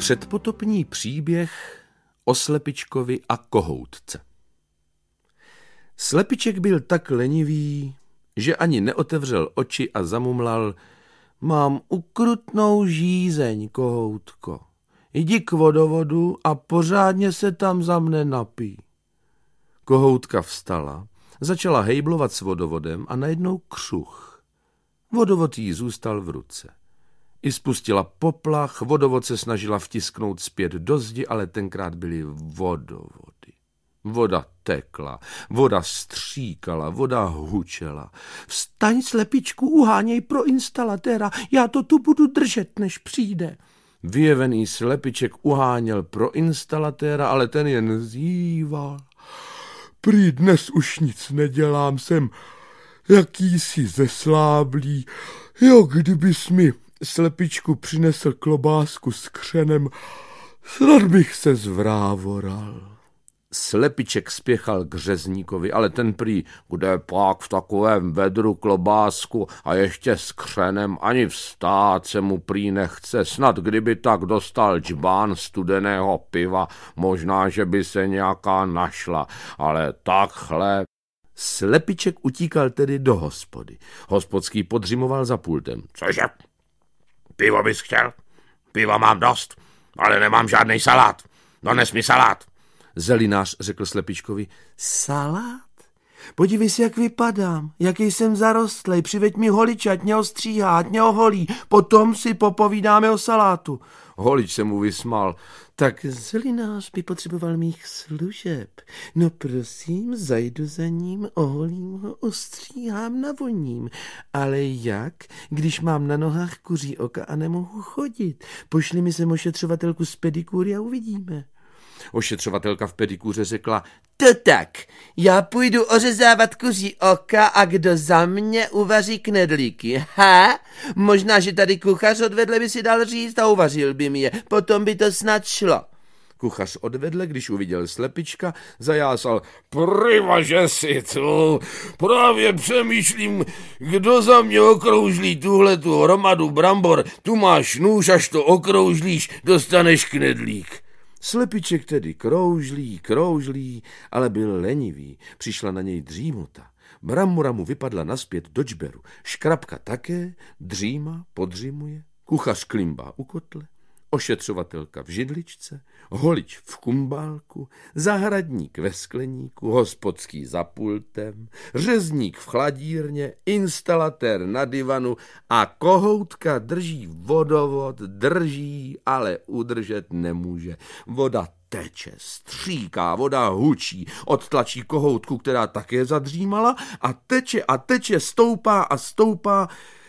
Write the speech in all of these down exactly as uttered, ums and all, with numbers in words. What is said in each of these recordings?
Předpotopní příběh o slepičkovi a kohoutce. Slepiček byl tak lenivý, že ani neotevřel oči a zamumlal: Mám ukrutnou žízeň, kohoutko. Jdi k vodovodu a pořádně se tam za mne napij. Kohoutka vstala, začala hejblovat s vodovodem a najednou křuch. Vodovod jí zůstal v ruce. I spustila poplach, vodovod se snažila vtisknout zpět do zdi, ale tenkrát byly vodovody. Voda tekla, voda stříkala, voda hučela. Vstaň, slepičku, uháněj pro instalatéra, já to tu budu držet, než přijde. Vyjevený slepiček uháněl pro instalatéra, ale ten jen zíval. Prý dnes už nic nedělám, jsem jakýsi zesláblý. Jo, kdybys mi, slepičku, přinesl klobásku s křenem, snad bych se zvrávoral. Slepiček spěchal k řezníkovi, ale ten prý: Kde pak v takovém vedru klobásku a ještě s křenem, ani vstát se mu prý nechce, snad kdyby tak dostal džbán studeného piva, možná, že by se nějaká našla, ale takhle. Slepiček utíkal tedy do hospody. Hospodský podřimoval za pultem. Cože? Pivo bys chtěl? Piva mám dost, ale nemám žádnej salát. Dones mi salát. Zelinář řekl slepičkovi: Salát? Podívej si, jak vypadám, jaký jsem zarostlej, přiveď mi holiče, ať mě ostříhá, ať mě oholí, potom si popovídáme o salátu. Holič se mu vysmál. Tak zelinář by potřeboval mých služeb. No prosím, zajdu za ním, oholím ho, ostříhám, navoním. Ale jak, když mám na nohách kuří oka a nemohu chodit? Pošli mi sem ošetřovatelku z pedikúry a uvidíme. Ošetřovatelka v pedikůře řekla: To tak, já půjdu ořezávat kuří oka a kdo za mě uvaří knedlíky. Ha? Možná, že tady kuchař odvedle by si dal říct a uvařil by mi je, potom by to snad šlo. Kuchař odvedle, když uviděl slepička, zajásal: Priva, že si tu, právě přemýšlím, kdo za mě okroužlí tuhletu hromadu brambor, tu máš nůž, až to okroužlíš, dostaneš knedlík. Slepiček tedy kroužlí, kroužlí, ale byl lenivý. Přišla na něj dřímota. Brambora mu vypadla nazpět do džberu. Škrabka také, dříma, podřimuje, kuchař klimbá u kotle, ošetřovatelka v židličce, holič v kumbálku, zahradník ve skleníku, hospodský za pultem, řezník v chladírně, instalatér na divanu a kohoutka drží vodovod, drží, ale udržet nemůže. Voda teče, stříká, voda hučí, odtlačí kohoutku, která také zadřímala, a teče a teče, stoupá a stoupá.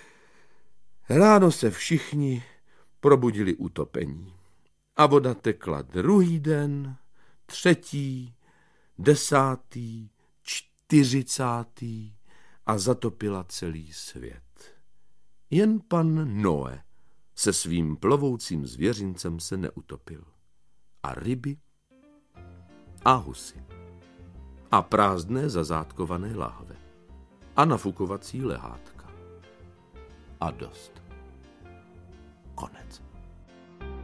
Ráno se všichni probudili utopení. A voda tekla druhý den, třetí, desátý, čtyřicátý a zatopila celý svět. Jen pan Noé se svým plovoucím zvěřincem se neutopil. A ryby a husy a prázdné zazátkované láhve a nafukovací lehátka. A dost. Konec.